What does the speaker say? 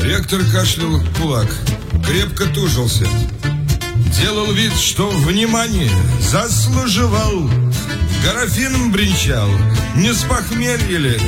Ректор кашлял в кулак, крепко тужился. Делал вид, что внимание заслуживал. Графином бренчал, не с похмелья ли?